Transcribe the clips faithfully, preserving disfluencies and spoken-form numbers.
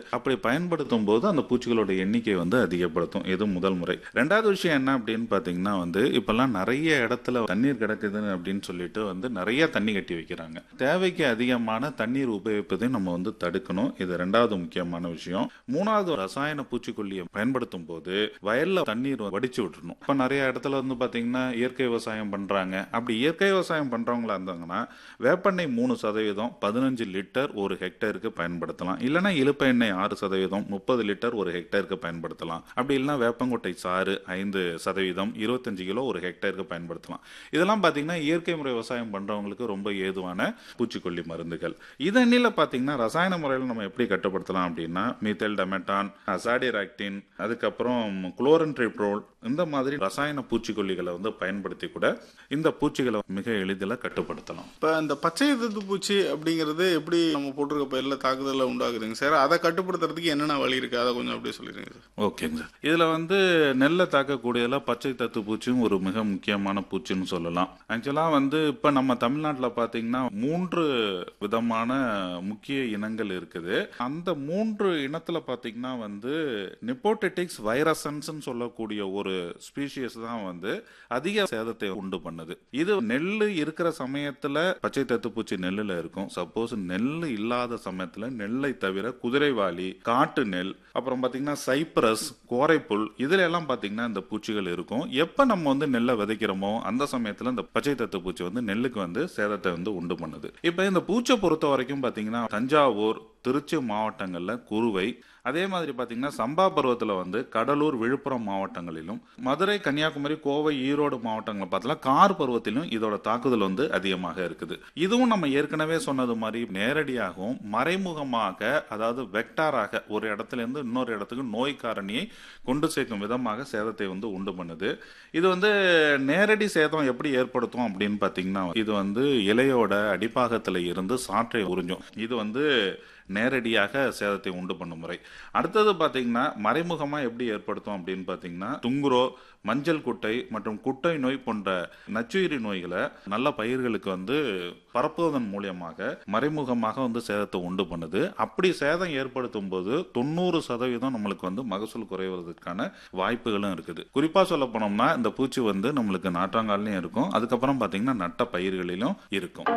அப்படி பயன்படுத்தும் போது அந்த பூச்சிகளோட எண்ணிக்கை வந்து அதிகப்படுத்தும். இது முதல் முறை. ரெண்டாவது விஷயம் என்ன அப்படின்னு பாத்தீங்கன்னா வந்து இப்பெல்லாம் நிறைய இடத்துல தண்ணீர் கிடக்குது அப்படின்னு சொல்லிட்டு வந்து நிறைய தண்ணி கட்டி வைக்கிறாங்க. தேவைக்கு அதிகமான தண்ணீர் உபயோகிப்பதை நம்ம வந்து தடுக்கணும். இது ரெண்டாவது முக்கியமான விஷயம். மூணாவது, ரசாயன பூச்சிக்கொல்லியை பயன்படுத்தும் போது வயல்ல தண்ணீர் வடிச்சு விட்டுறணும். இப்ப நிறைய இடத்துல வந்து பாத்தீங்கன்னா இயற்கை விவசாயம் பண்றாங்க. அப்படி இயற்கை விவசாயம் பண்றவங்களா இருந்தாங்கன்னா வேப்பெண்ணெய் மூணு சதவீதம் பதினஞ்சு லிட்டர் ஒரு ஹெக்டேருக்கு பயன்படுத்தலாம். இல்லைன்னா இலுப்ப எண்ணெய் ஆறு சதவீதம் முப்பது லிட்டர் ஒரு ஹெக்டேருக்கு பயன்படுத்தலாம். அப்படி இல்லைன்னா வேப்பங்கொட்டை சாறு ஐந்து சதவீதம் இருபத்தஞ்சு கிலோ ஒரு ஹெக்டேருக்கு பயன்படுத்தலாம். இதெல்லாம் பாத்தீங்கன்னா இயற்கை முறை விவசாயம் பண்றவங்களுக்கு ரொம்ப ஏதுவான பூச்சிக்கொல்லி மருந்துகள். இதனில பாத்தீங்கன்னா ரசாயன முறையில் நம்ம எப்படி கட்டுப்படுத்தலாம் அப்படின்னா மீத்தேல் டெமெட்டான், அசாடிராக்டின், அதுக்கப்புறம் குளோரன்ட்ரிப்ரோல், இந்த மாதிரி ரசாயன பூச்சிக்கொல்லிகளை வந்து பயன்படுத்தி கூட இந்த பூச்சிகளை மிக எளிதில் கட்டுப்படுத்தலாம். இப்போ இந்த பச்சை தத்து பூச்சி அப்படிங்கிறது எப்படி நம்ம போட்டிருக்க பயிரில் தாக்குதலை உண்டாகுதுங்க சார்? அதை கட்டுப்படுத்துறதுக்கு என்னென்ன வழி இருக்கு, அதை கொஞ்சம் அப்படியே சொல்லிடுங்க சார். ஓகேங்க சார். இதுல வந்து நெல்லை தாக்கக்கூடியதுல பச்சை தத்து பூச்சியும் ஒரு மிக முக்கியமான பூச்சின்னு சொல்லலாம். ஆக்சுவலா வந்து இப்ப நம்ம தமிழ்நாட்டில் பாத்தீங்கன்னா மூன்று விதமான முக்கிய இனங்கள் இருக்குது. அந்த மூன்று இனத்துல பாத்தீங்கன்னா வந்து நிப்போடெட்டிக்ஸ் வைரசன்ஸ் சொல்லக்கூடிய ஒரு ஸ்பீஷியஸ் தான் வந்து அதிக சேதத்தை உண்டு பண்ணுது. இது நெல் இருக்கிற சமயத்துல பச்சை தத்து பூச்சி நெல்லுல இருக்கும். சப்போஸ் நெல் இல்லாத சமயத்துல நெல்லை தவிர குதிரைவாலி, காட்டு நெல், அப்புறம் பாத்தீங்கன்னா சைப்ரஸ், கோரைப்புல், இதுல எல்லாம் பாத்தீங்கன்னா இந்த பூச்சிகள் இருக்கும். எப்ப நம்ம வந்து நெல்லை விதைக்கிறோமோ அந்த சமயத்துல இந்த பச்சை தத்து பூச்சி வந்து நெல்லுக்கு வந்து சேதத்தை வந்து உண்டு பண்ணுது. இப்ப இந்த பூச்சை பொறுத்த வரைக்கும் பாத்தீங்கன்னா தஞ்சாவூர், திருச்சி மாவட்டங்கள்ல குறுவை, அதே மாதிரி பாத்தீங்கன்னா சம்பா பருவத்துல வந்து கடலூர், விழுப்புரம் மாவட்டங்களிலும், மதுரை, கன்னியாகுமரி, கோவை, ஈரோடு மாவட்டங்களை பார்த்தா கார் பருவத்திலும் இதோட தாக்குதல் வந்து அதிகமாக இருக்குது. இதுவும் நம்ம ஏற்கனவே சொன்னது மாதிரி நேரடியாகவும் மறைமுகமாக, அதாவது வெக்டாராக ஒரு இடத்துல இருந்து இன்னொரு இடத்துக்கு நோய் காரணியை கொண்டு சேர்க்கும் விதமாக சேதத்தை வந்து உண்டு பண்ணுது. இது வந்து நேரடி சேதம் எப்படி ஏற்படுத்தும் அப்படின்னு பாத்தீங்கன்னா இது வந்து இலையோட அடிப்பாகத்துல இருந்து சாற்றை உறிஞ்சும். இது வந்து நேரடியாக சேதத்தை உண்டு பண்ணும் முறை. அடுத்தது பாத்தீங்கன்னா மறைமுகமா எப்படி ஏற்படுத்தும் அப்படின்னு பாத்தீங்கன்னா துங்குரோ, மஞ்சள் குட்டை மற்றும் குட்டை நோய் போன்ற நச்சுயிரி நோய்களை நல்ல பயிர்களுக்கு வந்து பரப்புவதன் மூலியமாக மறைமுகமாக வந்து சேதத்தை உண்டு பண்ணுது. அப்படி சேதம் ஏற்படுத்தும் போது தொண்ணூறு சதவீதம் நம்மளுக்கு வந்து மகசூல் குறைவதற்கான வாய்ப்புகளும் இருக்குது. குறிப்பா சொல்ல போனோம்னா இந்த பூச்சி வந்து நம்மளுக்கு நாற்றாங்காலையும் இருக்கும், அதுக்கப்புறம் பாத்தீங்கன்னா நட்ட பயிர்களிலும் இருக்கும்.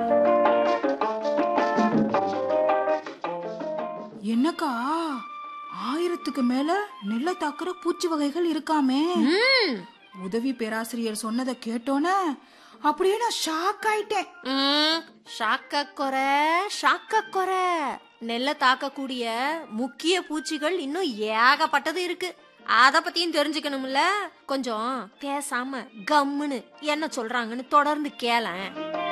என்னக்கா ஆயிரத்துக்கு மேல நெல்லை தாக்குற பூச்சி வகைகள் இருக்காமே? உதவி பேராசிரியர் சொன்னதை கேட்டோன்னே அப்படியே நான் ஷாக் ஆயிட்டேன். ஷாக்க குறை ஷாக்க குறை நெல்லை தாக்கக்கூடிய முக்கிய பூச்சிகள் இன்னும் ஏகப்பட்டது இருக்கு. அத பத்தியும் தெரிஞ்சுக்கணும்ல. கொஞ்சம் பேசாம கம்முன்னு என்ன சொல்றாங்கன்னு தொடர்ந்து கேளேன்.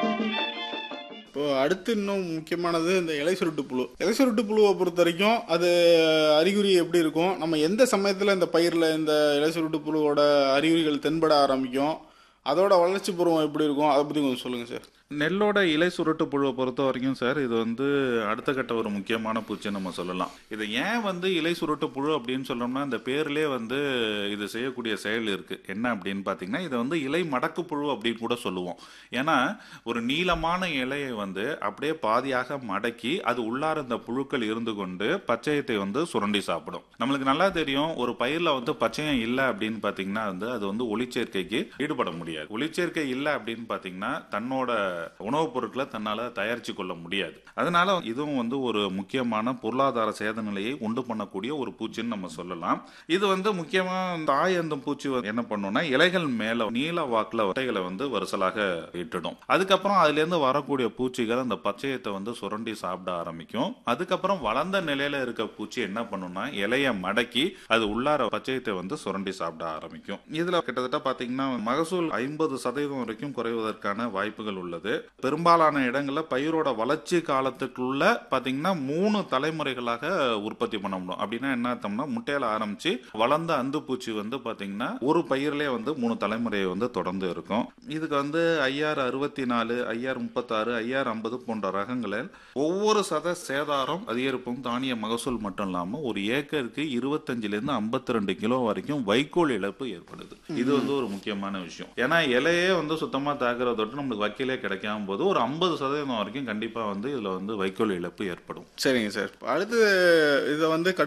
இப்போ அடுத்து இன்னும் முக்கியமானது இந்த இலை சுருட்டு புழு. இலை சுருட்டு புழுவை பொறுத்த வரைக்கும் அது அறிகுறி எப்படி இருக்கும்? நம்ம எந்த சமயத்தில் இந்த பயிரில் இந்த இலை சுருட்டு புழுவோட அறிகுறிகள் தென்பட ஆரம்பிக்கும்? அதோட வளர்ச்சி பருவம் எப்படி இருக்கும்? அதை பற்றி கொஞ்சம் சொல்லுங்கள் சார். நெல்லோட இலை சுருட்டு புழுவை பொறுத்த வரைக்கும் சார் இது வந்து அடுத்த கட்ட ஒரு முக்கியமான பூச்சி நம்ம சொல்லலாம். இது ஏன் வந்து இலை சுருட்டு புழு அப்படின்னு சொல்லணும்னா இந்த பேர்லயே வந்து இது செய்யக்கூடிய செயல் இருக்கு. என்ன அப்படின்னு பாத்தீங்கன்னா இதை வந்து இலை மடக்கு புழு அப்படின்னு கூட சொல்லுவோம். ஏன்னா ஒரு நீளமான இலையை வந்து அப்படியே பாதியாக மடக்கி அது உள்ளார இந்த புழுக்கள் இருந்து கொண்டு பச்சையத்தை வந்து சுரண்டி சாப்பிடும். நம்மளுக்கு நல்லா தெரியும் ஒரு பயிர்ல வந்து பச்சையம் இல்லை அப்படின்னு பாத்தீங்கன்னா வந்து அது வந்து ஒளிச்சேர்க்கைக்கு ஈடுபட முடியாது. ஒளிச்சேர்க்கை இல்லை அப்படின்னு பாத்தீங்கன்னா தன்னோட உணவுப் பொருட்களை தன்னால தயாரிச்சு கொள்ள முடியாது. அதனால இதுவும் வந்து ஒரு முக்கியமான பொருளாதார சேத நிலையை உண்டு பண்ணக்கூடிய ஒரு பூச்சின்னு நம்ம சொல்லலாம். இது வந்து முக்கியமா தாய் அந்த பூச்சி என்ன பண்ணும்னா இலைகள் மேல நீல வாக்குல வட்டைகளை வந்து வரிசலாக இட்டுடும். அதுக்கப்புறம் அதுல இருந்து வரக்கூடிய பூச்சிகள் அந்த பச்சையத்தை வந்து சுரண்டி சாப்பிட ஆரம்பிக்கும். அதுக்கப்புறம் வளர்ந்த நிலையில இருக்க பூச்சி என்ன பண்ணும்னா இலைய மடக்கி அது உள்ளார பச்சையத்தை வந்து சுரண்டி சாப்பிட ஆரம்பிக்கும். இதுல கிட்டத்தட்ட பாத்தீங்கன்னா மகசூல் ஐம்பது சதவீதம் வரைக்கும் குறைவதற்கான வாய்ப்புகள் உள்ளது. பெரும்பாலான இடங்கள்ல பயிரோட வளர்ச்சி காலத்துக்குள்ள பாத்தீங்கன்னா மூணு தலைமுறைகளாக உற்பத்தி பண்ண முடியும். அப்படின்னா என்ன அர்த்தம்னா முட்டையில ஆரம்பிச்சு வளர்ந்த அந்து பூச்சி வந்து பாத்தீங்கன்னா ஒரு பயிர்லயே வந்து மூணு தலைமுறையை வந்து தொடர்ந்து இருக்கும். இதுக்கு வந்து ஐஆர் அறுபத்தி நாலு, ஐஆர் முப்பத்தி ஆறு, ஐஆர் ஐம்பது போன்ற ரகங்களில் ஒவ்வொரு சத சேதாரம் அதிகரிப்பும் தானிய மகசூல் மட்டும் இல்லாம ஒரு ஏக்கருக்கு இருபத்தஞ்சுல இருந்து ஐம்பத்தி ரெண்டு கிலோ வரைக்கும் வைக்கோல் இழப்பு ஏற்படுது. இது வந்து ஒரு முக்கியமான விஷயம். ஏன்னா இலையே வந்து சுத்தமா தாக்குறதோட்டு நம்மளுக்கு வைக்கோலே கிடைக்காம போது ஒரு ஐம்பது சதவீதம் வரைக்கும் கண்டிப்பா வந்து இதுல வந்து வைக்கோல் இழப்பு ஏற்படும். சரிங்க சார். அடுத்து இதை வந்து